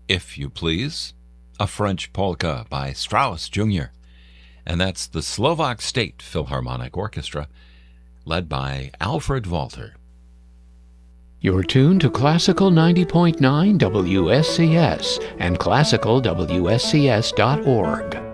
If You Please, a French polka by Strauss Jr., and that's the Slovak State Philharmonic Orchestra, led by Alfred Walter. You're tuned to Classical 90.9 WSCS and classicalwscs.org.